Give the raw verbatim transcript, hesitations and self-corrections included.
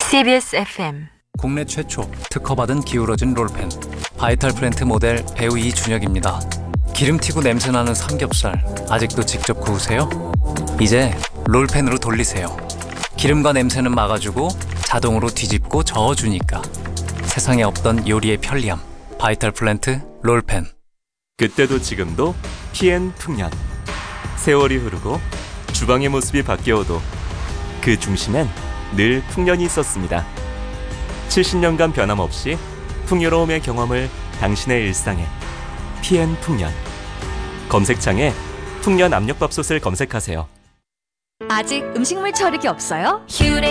씨비에스 에프엠 국내 최초 특허받은 기울어진 롤펜 바이탈 플랜트 모델 배우 이준혁입니다. 기름튀고 냄새나는 삼겹살 아직도 직접 구우세요? 이제 롤펜으로 돌리세요. 기름과 냄새는 막아주고 자동으로 뒤집고 저어주니까 세상에 없던 요리의 편리함 바이탈 플랜트 롤펜. 그때도 지금도 피엔 풍년. 세월이 흐르고 주방의 모습이 바뀌어도 그 중심엔 늘 풍년이 있었습니다. 칠십 년간 변함없이 풍요로움의 경험을 당신의 일상에 피엔 풍년. 검색창에 풍년 압력밥솥을 검색하세요. 아직 음식물 처리기 없어요?